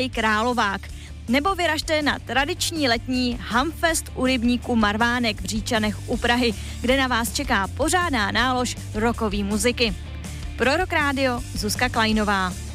Královák. Nebo vyražte na tradiční letní Hamfest u rybníku Marvánek v Říčanech u Prahy, kde na vás čeká pořádná nálož rockové muziky. Pro Rock Radio Zuzka Klainová.